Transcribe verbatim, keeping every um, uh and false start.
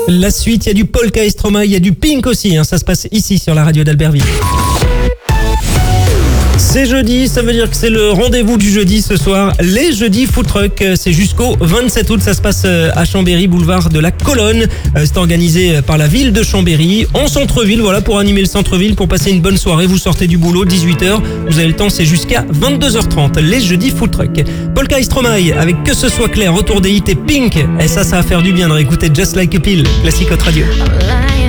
La suite, il y a du Polka et Stromae, il y a du Pink aussi, hein, ça se passe ici sur la radio d'Albertville. C'est jeudi, ça veut dire que c'est le rendez-vous du jeudi ce soir. Les jeudis food truck, c'est jusqu'au vingt-sept août. Ça se passe à Chambéry, boulevard de la Colonne. C'est organisé par la ville de Chambéry, en centre-ville. Voilà, pour animer le centre-ville, pour passer une bonne soirée. Vous sortez du boulot, dix-huit heures. Vous avez le temps, c'est jusqu'à vingt-deux heures trente. Les jeudis food truck. Polka et Stromae, avec Que ce soit clair, retour des hits et Pink. Et ça, ça va faire du bien de réécouter Just Like a Pill, classique Hot Radio.